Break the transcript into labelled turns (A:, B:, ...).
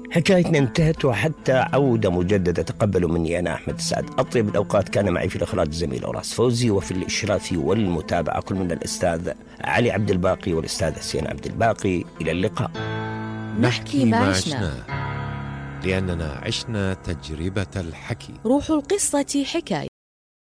A: حكايتنا انتهت وحتى عودة مجددة. تقبلوا مني أنا أحمد السعد. أطيب الأوقات كان معي في الإخراج الزميل أوراس فوزي، وفي الإشراف والمتابعة كل من الأستاذ علي عبد الباقي والأستاذ حسين عبد الباقي. إلى اللقاء.
B: نحكي ما عشنا، لأننا عشنا تجربة الحكي.
C: روح القصة حكاية.